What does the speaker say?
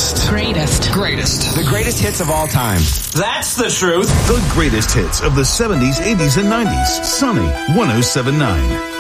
Greatest. The greatest hits of all time. That's the truth. The greatest hits of the 70s, 80s, and 90s. Sunny 107.9.